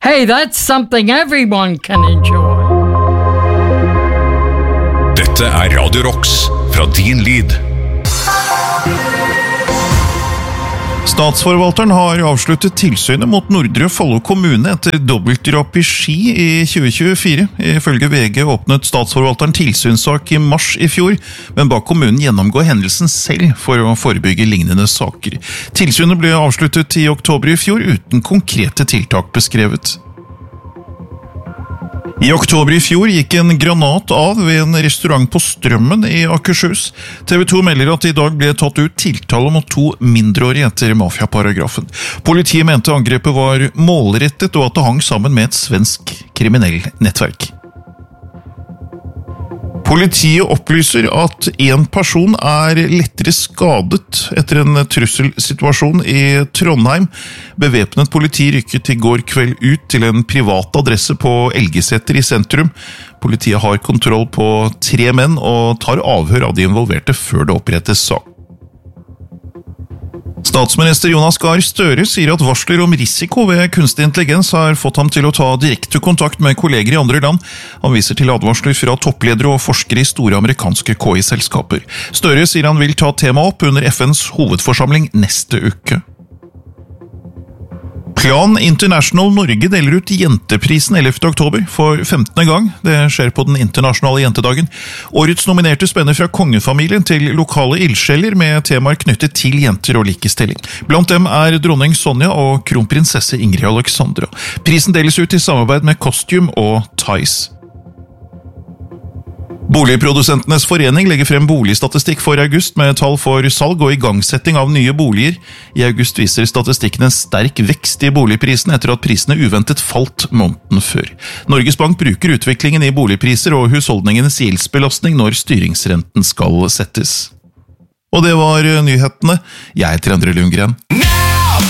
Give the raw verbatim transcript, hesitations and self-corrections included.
Hey, that's something everyone can enjoy. Dette er Radio Rocks fra din lyd. Statsforvalteren har avsluttet tilsynet mot Nordre Follo kommune etter dobbeltdrap i Ski i tjue tjuefire. Ifølge V G åpnet statsforvalteren tilsynssak i mars i fjor, men ba kommunen gjennomgå hendelsen selv for å forebygge lignende saker. Tilsynet ble avsluttet i oktober i fjor uten konkrete tiltak beskrevet. I oktober i fjor gikk en granat av ved en restaurant på Strømmen i Akershus. T V to melder at i dag ble tatt ut tiltale mot to mindreårige etter mafiaparagrafen. Politiet mente angrepet var målrettet og at det hang sammen med et svensk kriminell nettverk. Politiet opplyser at en person er lettere skadet etter en trusselsituasjon i Trondheim. Bevæpnet politi rykket i går kveld ut til en privat adresse på Elgeseter i sentrum. Politiet har kontroll på tre menn og tar avhør av de involverte før det opprettes sak. Statsminister Jonas Gahr Støre sier at varsler om risiko ved kunstig intelligens har fått ham til å ta direkte kontakt med kolleger i andre land. Han viser til advarsler fra toppledere og forskere i store amerikanske K I-selskaper. Støre sier han vil ta temaet opp under F N's hovedforsamling neste uke. Plan International Norge deler ut jenteprisen ellevte oktober for femtende gang. Det skjer på den internasjonale jentedagen. Årets nominerte spenner fra kongefamilien til lokale ildsjeler med temaer knyttet til jenter og likestilling. Blant dem er dronning Sonja og kronprinsesse Ingrid Alexandra. Prisen deles ut i samarbeid med Costume og Tice. Boligprodusentenes forening legger frem boligstatistikk for august med tall for salg og igangsetting av nye boliger. I august viser statistikken en sterk vekst i boligprisene etter at prisene uventet falt måneden før. Norges Bank bruker utviklingen i boligpriser og husholdningenes gjeldsbelastning når styringsrenten skal settes. Og det var nyhetene. Jeg heter Endre Lundgren.